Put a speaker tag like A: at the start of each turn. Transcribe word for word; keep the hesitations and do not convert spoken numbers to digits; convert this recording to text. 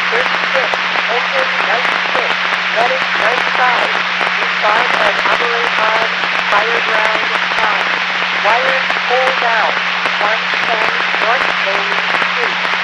A: thirty-six, engine ninety-six, medic ninety-five, respond and operate on fire ground time. Wires pulled out, one ten North Main Street.